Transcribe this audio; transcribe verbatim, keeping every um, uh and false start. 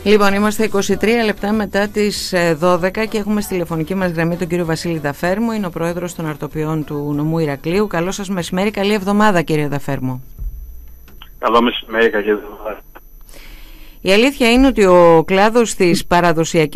Λοιπόν, είμαστε είκοσι τρία λεπτά μετά τις δώδεκα και έχουμε στη τηλεφωνική μας γραμμή τον κύριο Βασίλη Δαφέρμου. Είναι ο πρόεδρος των αρτοποιών του νομού Ηρακλείου. Καλό σας μεσημέρι, καλή εβδομάδα κύριε Δαφέρμου. Καλό μεσημέρι, καλή εβδομάδα. Η αλήθεια είναι ότι ο κλάδος της παραδοσιακής